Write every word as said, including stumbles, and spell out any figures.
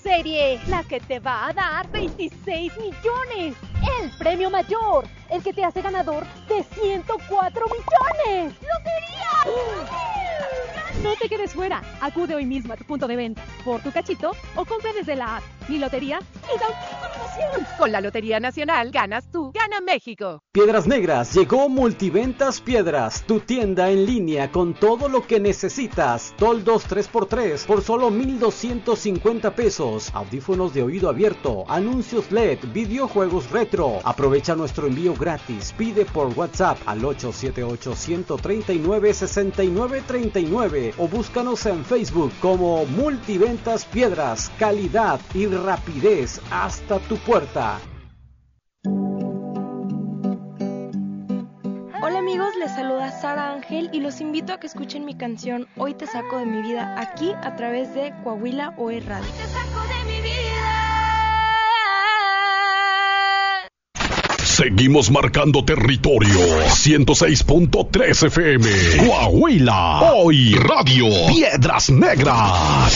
serie, la que te va a dar veintiséis millones. El premio mayor, el que te hace ganador de ciento cuatro millones. ¡Lotería! No te quedes fuera. Acude hoy mismo a tu punto de venta por tu cachito o compra desde la app. Mi lotería es auténtica emoción. Con la Lotería Nacional ganas tú, gana México. Piedras Negras, llegó Multiventas Piedras, tu tienda en línea con todo lo que necesitas. Toldos tres por tres por solo mil doscientos cincuenta pesos. Audífonos de oído abierto, anuncios L E D, videojuegos retro. Aprovecha nuestro envío gratis. Pide por WhatsApp al ocho siete ocho, uno tres nueve, seis nueve tres nueve o búscanos en Facebook como Multiventas Piedras. Calidad y rapidez hasta tu puerta. Hola amigos, les saluda Sara Ángel y los invito a que escuchen mi canción Hoy te saco de mi vida aquí a través de Coahuila O E Radio. Hoy te saco de mi vida. Seguimos marcando territorio. ciento seis punto tres F M. Coahuila. Hoy Radio. Piedras Negras.